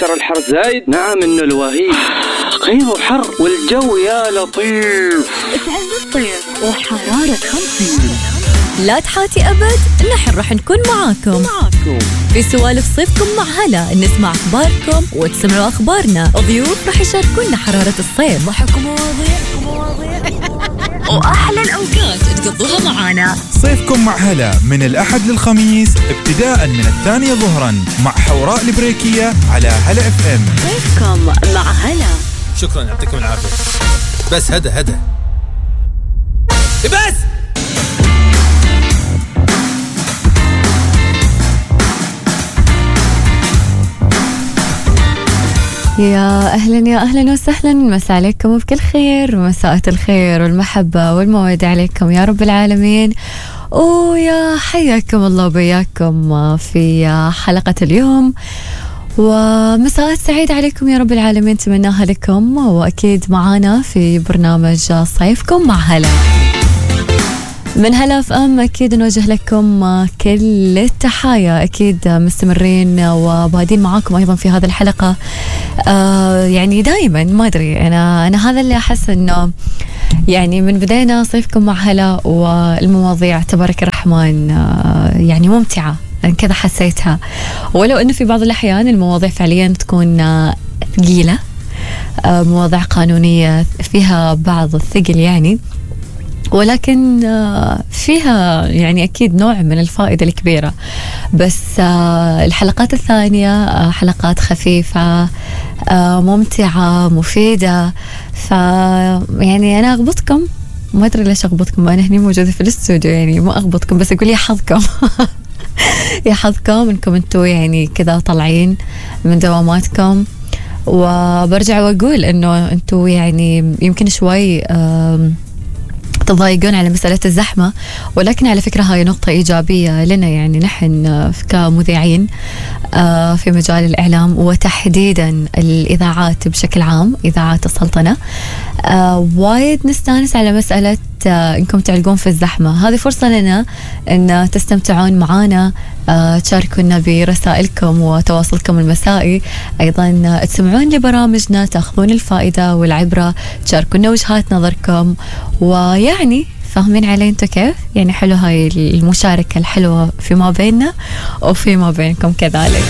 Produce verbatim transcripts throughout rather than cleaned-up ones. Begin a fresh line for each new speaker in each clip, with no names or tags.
ترى الحر زايد. نعم إنه الوهيد غيره حر والجو يا لطيف.
اسعد الصيف وحرارة خمسين.
لا تحاتي أبد، نحن راح نكون معاكم معاكم في سوالف صيفكم مع هلا. نسمع أخباركم وتسمعوا أخبارنا. ضيوف راح يشاركونا حرارة الصيف، ضحك ومواضيع وأحلى الأوقات تقضوها معانا.
صيفكم مع هلا من الأحد للخميس ابتداء من الثانية ظهرا مع حوراء البريكية على هلا اف ام.
صيفكم مع هلا.
شكرا، يعطيكم العافية. بس هدا هدا بس
يا أهلا يا أهلا وسهلا، مساء عليكم بكل خير، مساءة الخير والمحبة والمودة عليكم يا رب العالمين. ويا حياكم الله وبياكم في حلقة اليوم، ومساء سعيد عليكم يا رب العالمين تمناها لكم، وأكيد معانا في برنامج صيفكم مع هلا من هلا اف ام. اكيد نوجه لكم كل التحايا، اكيد مستمرين وبادين معاكم ايضا في هذه الحلقه. آه يعني دائما ما ادري، انا انا هذا اللي احس انه يعني من بدينا صيفكم مع هلا والمواضيع تبارك الرحمن آه يعني ممتعه، كذا حسيتها، ولو انه في بعض الاحيان المواضيع فعليا تكون آه ثقيله، آه مواضيع قانونيه فيها بعض الثقل يعني، ولكن فيها يعني أكيد نوع من الفائدة الكبيرة. بس الحلقات الثانية حلقات خفيفة ممتعة مفيدة، ف يعني أنا أغبطكم، ما أدري ليش أغبطكم، أنا هني موجودة في الاستوديو يعني ما أغبطكم، بس أقول يا حظكم يا حظكم إنكم أنتوا يعني كذا طالعين من دواماتكم. وبرجع وأقول إنه أنتوا يعني يمكن شوي تضايقون على مسألة الزحمة، ولكن على فكرة هاي نقطة إيجابية لنا، يعني نحن كمذيعين في مجال الإعلام وتحديدا الإذاعات بشكل عام، إذاعات السلطنة، وايد نستانس على مسألة إنكم تعلقون في الزحمة. هذه فرصة لنا إن تستمتعون معانا، تشاركونا برسائلكم وتواصلكم المسائي، أيضا تسمعون لبرامجنا، تأخذون الفائدة والعبرة، تشاركونا وجهات نظركم، ويعني فاهمين علي انتو كيف؟ يعني حلو هاي المشاركة الحلوة فيما بيننا وفيما بينكم كذلك.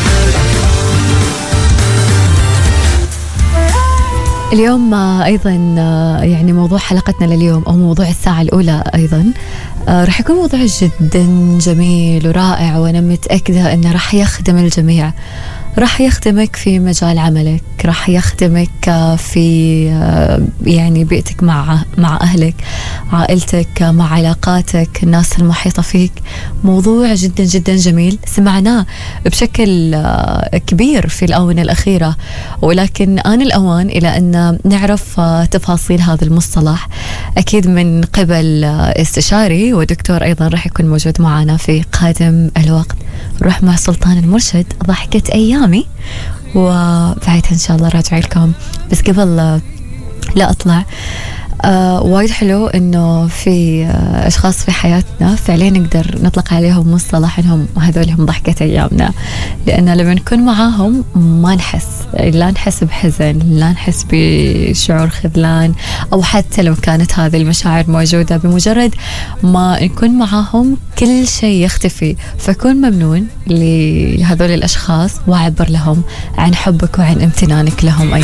اليوم أيضا يعني موضوع حلقتنا لليوم أو موضوع الساعة الأولى أيضا راح يكون موضوع جدا جميل ورائع، وأنا متأكدة أنه راح يخدم الجميع، راح يخدمك في مجال عملك، راح يخدمك في يعني بيئتك مع مع أهلك، عائلتك، مع علاقاتك، الناس المحيطة فيك. موضوع جدا جدا جميل، سمعناه بشكل كبير في الآونة الأخيرة، ولكن آن الأوان إلى أن نعرف تفاصيل هذا المصطلح، أكيد من قبل استشاري ودكتور أيضا راح يكون موجود معنا في قادم الوقت. نروح مع سلطان المرشد، ضحكة أيامي، وبعدها إن شاء الله راجع لكم. بس قبل لا أطلع، آه وايد حلو إنه في آه أشخاص في حياتنا فعليا نقدر نطلق عليهم مصطلح إنهم هذول هم ضحكة أيامنا، لأن لما نكون معاهم ما نحس، لا نحس بحزن، لا نحس بشعور خذلان، أو حتى لو كانت هذه المشاعر موجودة، بمجرد ما نكون معاهم كل شيء يختفي. فكون ممنون لهذول الأشخاص وعبر لهم عن حبك وعن امتنانك لهم أيضا.